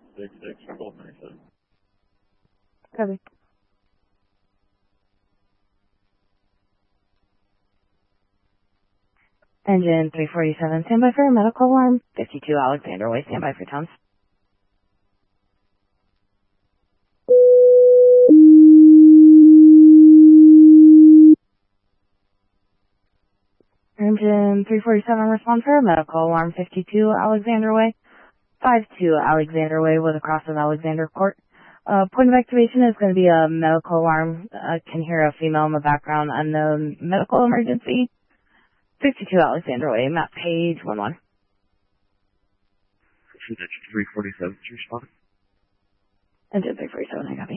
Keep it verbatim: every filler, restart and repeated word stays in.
six six for Golf ninety-seven. Copy. Engine three forty-seven, standby for a medical alarm. fifty-two Alexander Way, standby for Towns. Engine three forty-seven, respond for a medical alarm. fifty-two Alexander Way. fifty-two Alexander Way with a cross of Alexander Court. Uh, point of activation is going to be a medical alarm. I uh, can hear a female in the background. Unknown medical emergency. fifty-two Alexander Way, map page one one. three forty-seven to respond. Engine three forty-seven, I copy.